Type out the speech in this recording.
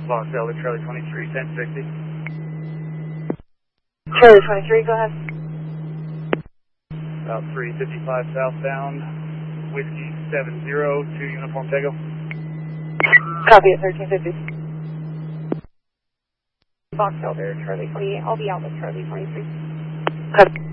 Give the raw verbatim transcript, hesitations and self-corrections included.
Fox Delta, Charlie twenty-three, ten sixty. Charlie twenty-three, go ahead. About three fifty-five southbound, Whiskey seven zero, two Uniform Tango. Copy at thirteen fifty. Fox Delta, Charlie twenty-eight, I'll be out with Charlie twenty-three. Copy.